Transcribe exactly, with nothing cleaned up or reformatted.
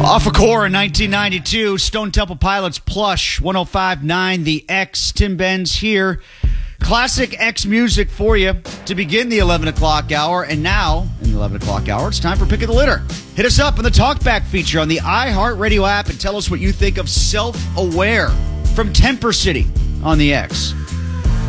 Off a core in nineteen ninety-two, Stone Temple Pilots Plush, one oh five point nine The X. Tim Benz here. Classic X music for you to begin the eleven o'clock hour. And now, in the eleven o'clock hour, it's time for Pick of the Litter. Hit us up on the Talkback feature on the iHeartRadio app and tell us what you think of Self-Aware from Temper City on the X.